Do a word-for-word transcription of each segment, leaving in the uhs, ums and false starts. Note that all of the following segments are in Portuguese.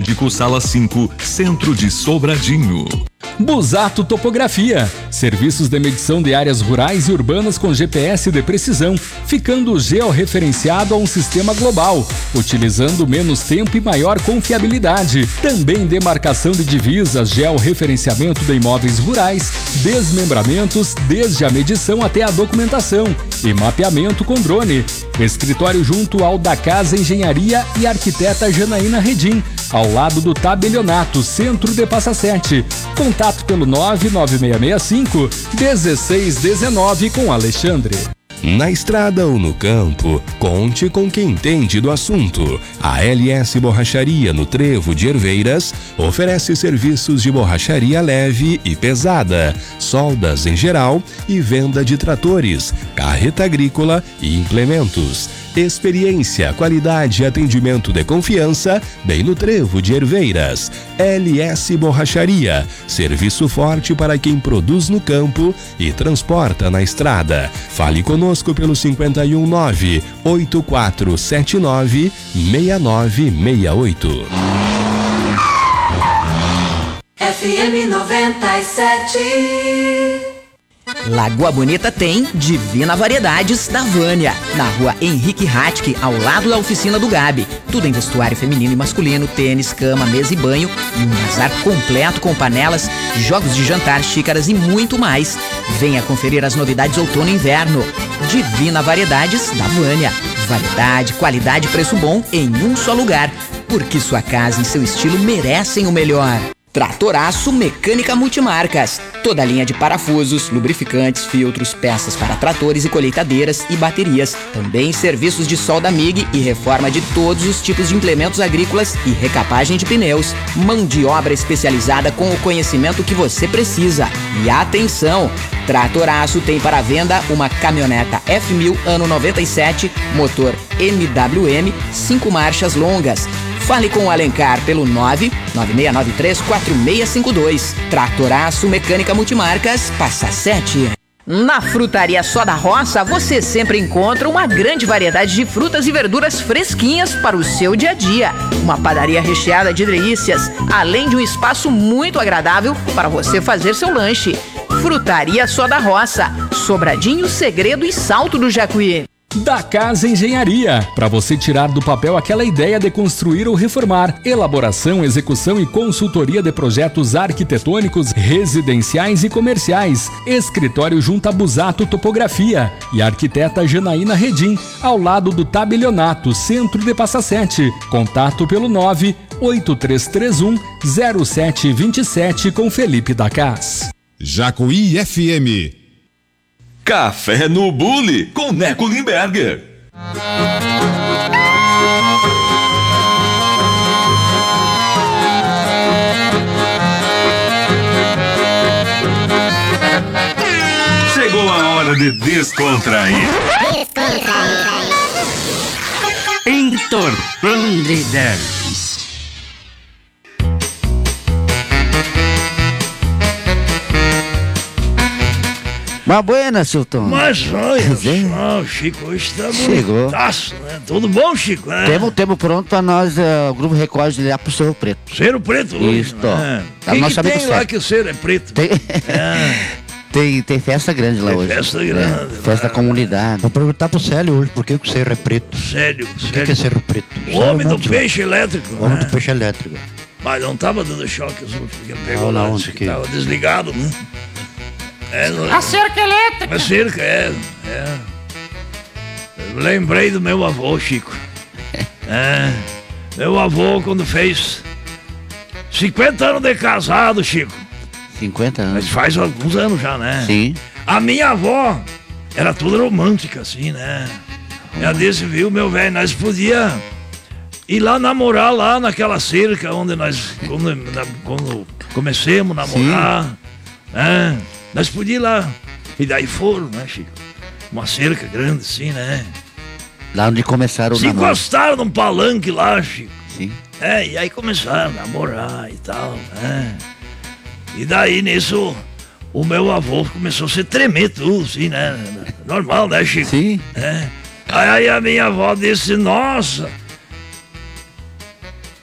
Médico Sala cinco, Centro de Sobradinho. Busato Topografia, serviços de medição de áreas rurais e urbanas com G P S de precisão, ficando georreferenciado a um sistema global, utilizando menos tempo e maior confiabilidade. Também demarcação de divisas, georreferenciamento de imóveis rurais, desmembramentos, desde a medição até a documentação e mapeamento com drone. Escritório junto ao da Casa Engenharia e arquiteta Janaína Redim, ao lado do Tabelionato, Centro de Passa Sete. Contato pelo nove nove seis seis cinco, um seis um nove com Alexandre. Na estrada ou no campo, conte com quem entende do assunto. A L S Borracharia no Trevo de Herveiras oferece serviços de borracharia leve e pesada, soldas em geral e venda de tratores, carreta agrícola e implementos. Experiência, qualidade e atendimento de confiança, bem no Trevo de Herveiras. L S Borracharia, serviço forte para quem produz no campo e transporta na estrada. Fale conosco pelo cinco um nove, oito quatro sete nove, seis nove seis oito. F M noventa e sete. Lagoa Bonita tem Divina Variedades da Vânia, na rua Henrique Hatke, ao lado da oficina do Gabi. Tudo em vestuário feminino e masculino, tênis, cama, mesa e banho, e um bazar completo com panelas, jogos de jantar, xícaras e muito mais. Venha conferir as novidades outono e inverno. Divina Variedades da Vânia. Variedade, qualidade e preço bom em um só lugar, porque sua casa e seu estilo merecem o melhor. Tratoraço Mecânica Multimarcas. Toda a linha de parafusos, lubrificantes, filtros, peças para tratores e colheitadeiras e baterias. Também serviços de solda M I G e reforma de todos os tipos de implementos agrícolas e recapagem de pneus. Mão de obra especializada com o conhecimento que você precisa. E atenção! Tratoraço tem para venda uma caminhoneta F mil ano noventa e sete, motor M W M, cinco marchas longas. Fale com o Alencar pelo nove nove seis nove três quatro seis cinco dois. Tratoraço Mecânica Multimarcas, Passa Sete. Na Frutaria Só da Roça, você sempre encontra uma grande variedade de frutas e verduras fresquinhas para o seu dia a dia. Uma padaria recheada de delícias, além de um espaço muito agradável para você fazer seu lanche. Frutaria Só da Roça, Sobradinho, Segredo e Salto do Jacuí. Da Casa Engenharia, para você tirar do papel aquela ideia de construir ou reformar. Elaboração, execução e consultoria de projetos arquitetônicos, residenciais e comerciais. Escritório junto a Busato Topografia e arquiteta Janaína Redim, ao lado do Tabelionato, Centro de Passa Sete. Contato pelo nove oito três três um zero sete dois sete com Felipe da Cas. Jacuí F M. Café no Bule, com Neco Limberger. Chegou a hora de descontrair. Descontrair. Entorpando ideias. Uma buena, Silton. Mas olha só, o Chico hoje tá bonitaço, né? Tudo bom, Chico? É. Temos tempo pronto para nós, uh, o Grupo Record, de ir pro Cerro Preto. Cerro Preto hoje, Isso, né? Tá Quem nosso que amigo tem lá certo. que o Cerro é preto? Tem... É. tem, tem festa grande lá tem hoje. festa grande. É, festa da comunidade. Vou perguntar pro Célio hoje por que o Cerro é preto. Sério, O sério. que, que é Cerro Preto? O homem do peixe elétrico. O homem né? do peixe elétrico. Mas não tava dando choque, porque pegou Olha lá, onde disse que que- tava desligado, né? É, não... A cerca elétrica. A cerca, é, é. Eu lembrei do meu avô, Chico. É. Meu avô, quando fez cinquenta anos de casado, Chico. cinquenta anos. Mas faz alguns anos já, né? Sim. A minha avó era toda romântica, assim, né? Ela disse, viu, meu velho, nós podíamos ir lá namorar lá naquela cerca onde nós, quando, na, quando comecemos a namorar, né? Nós podíamos ir lá. E daí foram, né, Chico? Uma cerca grande, assim, né? Lá onde começaram o Se namoro. encostaram num palanque lá, Chico. Sim. É, e aí começaram a namorar e tal, né? E daí, nisso, o meu avô começou a se tremer tudo, assim, né? Normal, né, Chico? Sim. É. Aí a minha avó disse, nossa,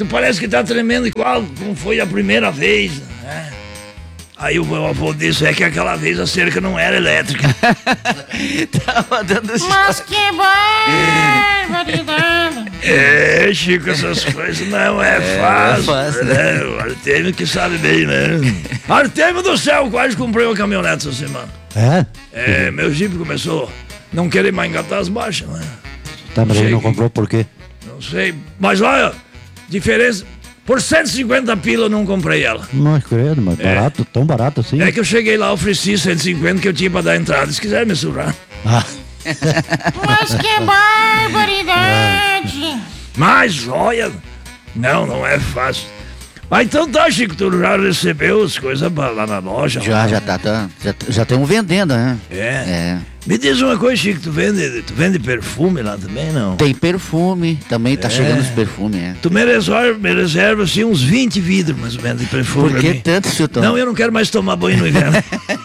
tu parece que tá tremendo igual como foi a primeira vez, né? Aí o meu avô disse, é que aquela vez a cerca não era elétrica. Tava dando Mas que barbaridade! É, Chico, essas coisas não é, É, fácil, não é fácil, né? O Artemio que sabe bem, né? Artemio do céu, quase comprei uma caminhonete essa semana. É? É, meu Jeep começou a não querer mais engatar as marchas, né? Tá, mas ele não Cheguei. comprou por quê? Não sei, mas olha, diferença... Por cento e cinquenta pila eu não comprei ela. Mas credo, mas É. barato, tão barato assim. É que eu cheguei lá, ofereci cento e cinquenta que eu tinha pra dar entrada. Se quiser me surrar. Ah, Mas que barbaridade! Mas, olha, não, não é fácil. Mas então tá, Chico, tu já recebeu as coisas pra- lá na loja? Já, já tá, tá já, já estamos vendendo, né? É. É. Me diz uma coisa, Chico, tu vende, tu vende perfume lá também, não? Tem perfume, também tá É. chegando os perfumes, é. Tu me reserva, me reserva assim, uns vinte vidros, mais ou menos, de perfume. Por pra que mim. tanto, Chutão? Não, eu não quero mais tomar banho no inverno.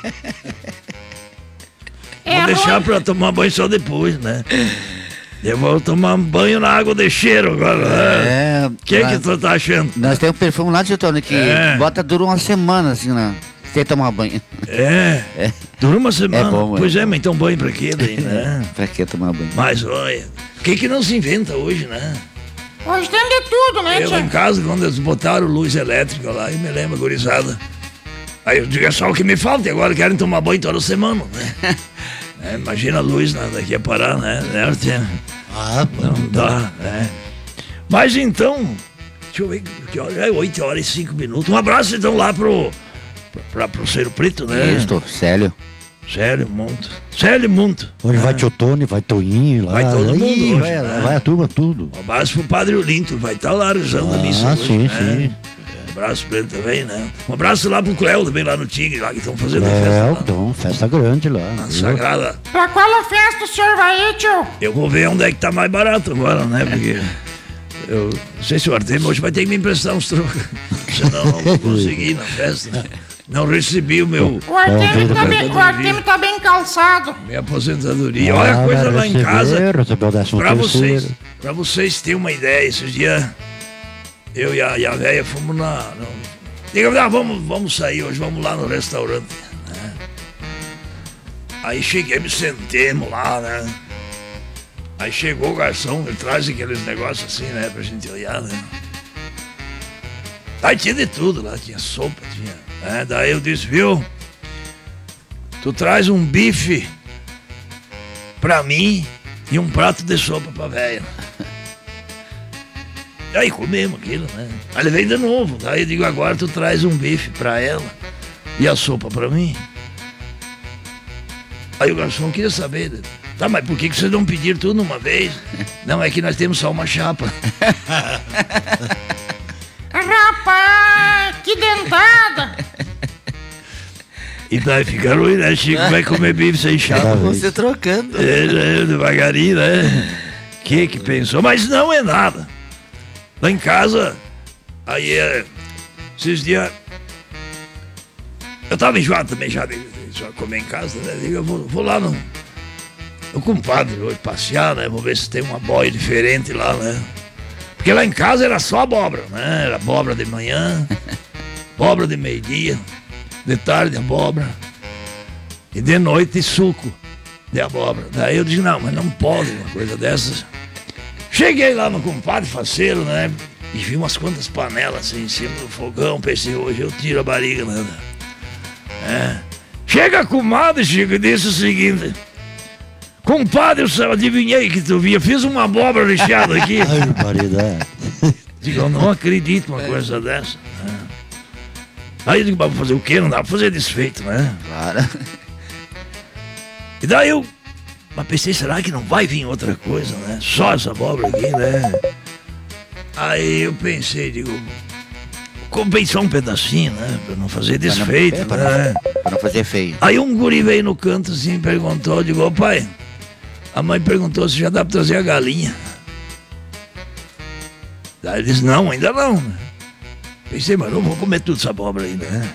É Vou deixar ruim. pra tomar banho só depois, né? Eu vou tomar banho na água de cheiro agora. É, O que lá- que tu tá achando? Nós temos um perfume lá de Chutão, que É. bota dura uma semana, assim, né? Sem tomar banho. É, É. dura uma semana. É bom, é pois é, bom. mas então banho pra quê daí, né? Pra que tomar banho? Mas olha, o que que não se inventa hoje, né? Hoje tem de tudo, né, Eu em tia? casa, quando eles botaram luz elétrica lá, eu me lembro, gurizada. Aí eu digo, é só o que me falta, e agora querem tomar banho toda semana, né? É, imagina a luz né, daqui a parar, né? né Artemio? ah, Não dá, né? Mas então, deixa eu ver que hora é, oito horas e cinco minutos. Um abraço então lá pro, pra, pro Cero Preto, né? Isso, sério. Sério, muito. Sério, muito. hoje vai tio Tony, vai Toinho lá. Vai todo mundo Ih, hoje, vai, né? vai a turma tudo. Um abraço pro Padre Olinto, vai estar lá rezando a missa Ah, hoje, sim, né? sim. Um abraço pra ele também, né? Um abraço lá pro Cléo também, lá no Tigre, lá que estão fazendo a É, festa lá. então, festa grande lá. Na viu? Sagrada. Pra qual festa o senhor vai ir, tio? Eu vou ver onde é que tá mais barato agora, né? Porque eu não sei se o Artemio hoje vai ter que me emprestar uns trocos. Senão não vou conseguir ir na festa. Não recebi o meu, O Artemio Não, tá, não, bem, não, o Artemio tá bem calçado. minha aposentadoria. Olha a Ah, coisa vai lá em receber, casa. Recebeu o décimo Pra vocês, terceiro. pra vocês terem uma ideia, esses dias eu e a, e a véia fomos na. No, diga, ah, vamos, vamos sair hoje, vamos lá no restaurante. Né? Aí cheguei, me sentemos lá, né? Aí chegou o garçom, ele traz aqueles negócios assim, né, pra gente olhar, né? Aí tinha de tudo lá, tinha sopa, tinha. Né? Daí eu disse, viu? Tu traz um bife pra mim e um prato de sopa pra velha. E aí comemos aquilo, né? Aí ele veio de novo. Daí eu digo, agora tu traz um bife pra ela e a sopa pra mim. Aí o garçom queria saber, tá, mas por que que vocês não pediram tudo uma vez? Não, é que nós temos só uma chapa. Rapaz, que dentada! E daí ficaram aí, né? Chico vai comer bife sem chapa. Você trocando. É, é, devagarinho, né? Que que pensou? Mas não é nada. Lá em casa, aí é, esses dias, eu tava enjoado também já de, de só comer em casa, né? Digo, eu vou, vou lá no, no compadre hoje passear, né? Vou ver se tem uma boia diferente lá, né? Porque lá em casa era só abóbora, né? Era abóbora de manhã, abóbora de meio-dia, de tarde abóbora e de noite suco de abóbora. Daí eu disse, não, mas não pode uma coisa dessas. Cheguei lá no compadre faceiro, né? E vi umas quantas panelas assim em cima do fogão. Pensei, hoje eu tiro a barriga, né? É. Chega a comadre, Chico, e disse o seguinte: compadre, eu só adivinhei que tu via, fiz uma abóbora recheada aqui. Ai, barbaridade. Digo, eu não acredito numa coisa dessa. Né? Aí eu digo, mas vou fazer o quê? Não dá pra fazer desfeito, né? Claro. E daí eu. Mas pensei, será que não vai vir outra coisa, né? Só essa abóbora aqui, né? Aí eu pensei, digo, comprei só um pedacinho, né? Pra não fazer desfeito, é, pra né? não, pra não fazer feio. Aí um guri veio no canto assim e perguntou, digo, ô pai, a mãe perguntou se já dá pra trazer a galinha. Daí ele disse, não, ainda não. Pensei, mas não vou comer tudo essa abóbora ainda, né?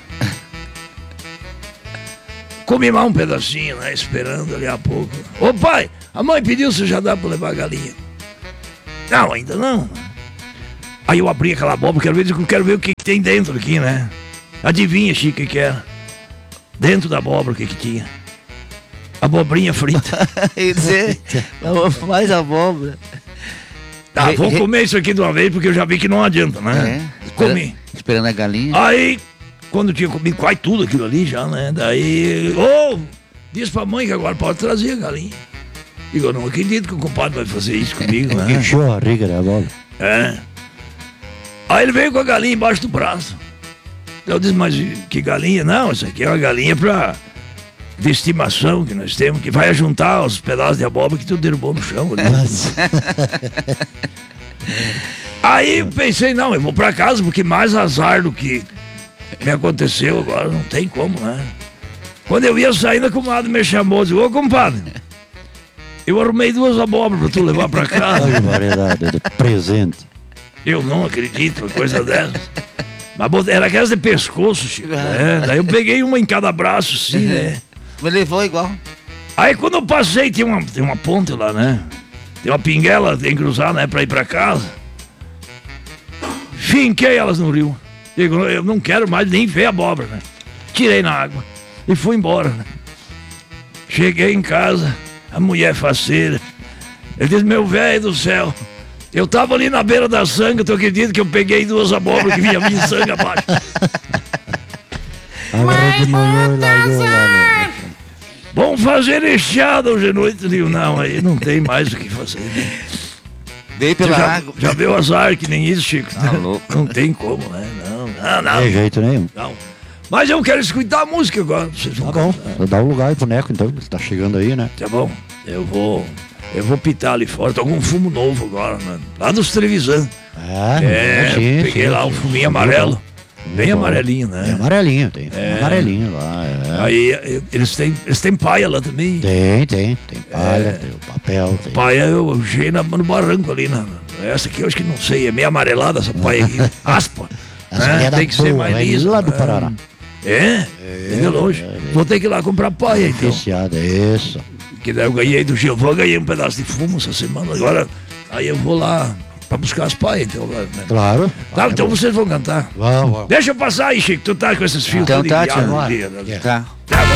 Comi mais um pedacinho, né? Esperando ali a pouco. Ô pai, a mãe pediu se já dá pra levar a galinha. Não, ainda não. Aí eu abri aquela abóbora, quero ver, eu quero ver o que, que tem dentro aqui, né? Adivinha, Chico, o que, que era? Dentro da abóbora, o que, que tinha? Abobrinha frita. Quer dizer, mais abóbora. Tá, vou comer isso aqui de uma vez, porque eu já vi que não adianta, né? É, Comi. Esperando a galinha. Aí, quando eu tinha comido quase tudo aquilo ali já, né? Daí, ô, oh, disse pra mãe que agora pode trazer a galinha. Digo, eu não acredito que o compadre vai fazer isso comigo, né? Encheu a riga da abóbora. É. Aí ele veio com a galinha embaixo do braço. Eu disse, mas que galinha? Não, isso aqui é uma galinha pra... de estimação que nós temos, que vai juntar os pedaços de abóbora que tu derrubou no chão. Aí eu pensei, não, eu vou pra casa, porque mais azar do que me aconteceu agora, não tem como, né? Quando eu ia saindo, a comadre me chamou e disse, ô compadre, eu arrumei duas abóboras pra tu levar pra casa. Olha, variedade, de presente. Eu não acredito uma coisa dessa. Mas era aquelas de pescoço, Chico, né? Daí eu peguei uma em cada braço, assim, né? Me levou igual. Aí quando eu passei, tem uma, tem uma ponte lá, né? Tem uma pinguela, tem que cruzar, né? Pra ir pra casa. Finquei elas no rio. Digo, eu não quero mais nem ver a abóbora, né? Tirei na água e fui embora, né? Cheguei em casa, a mulher faceira. Eu disse, meu velho do céu, eu tava ali na beira da sanga, tu acredita que eu peguei duas abóboras que vinha vir sangue abaixo? Agora de manhã e largou lá, né? Vamos fazer recheada hoje à noite. Eu digo, não, aí não tem mais o que fazer. Veio pela já, água. Já viu azar que nem isso, Chico? Tá louco. Não tem como, né? Não, não, não. Não tem jeito nenhum. Não. Mas eu quero escutar a música agora. Vocês vão Tá bom, cantar. dá um lugar aí pro Neco então, ele tá chegando aí, né? Tá bom. Eu vou. Eu vou pitar ali fora. Tô com um fumo novo agora, né? Lá dos Trevisan. Ah, É, sim, peguei sim, lá sim. um fuminho amarelo. Bem Bom. amarelinho, né? É amarelinho, tem. É. Amarelinho lá, é. Aí eh, eles têm, eles têm paia lá também. Tem, tem. Tem palha, É. tem o papel, tem. Paia eu achei na- no barranco ali. Na, essa aqui eu acho que não sei, é meio amarelada essa paia aqui. Aspa. Essa né? aqui é da Tem que ser boa, mais é lisa. lá do né? Paraná. É? É de longe. Vou ter que ir lá comprar paia então. Oficiada, isso. Que daí eu ganhei do Gilvão, ganhei um pedaço de fumo essa semana. Agora, aí eu vou lá pra buscar as paias então. Né? Claro. Tá, então vocês vão cantar. Vamos, vamos. Deixa eu passar aí, Chico. Tu tá com esses fios Então tudo tá, enfiado tio. no dia, né? Tá. Tá bom.